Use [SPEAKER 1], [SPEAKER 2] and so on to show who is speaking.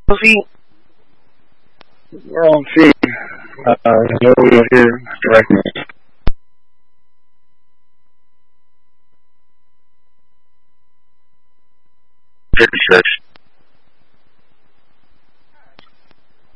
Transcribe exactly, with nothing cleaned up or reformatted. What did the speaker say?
[SPEAKER 1] Josie, we're on scene. Uh, Joey is here directing. fifty-six.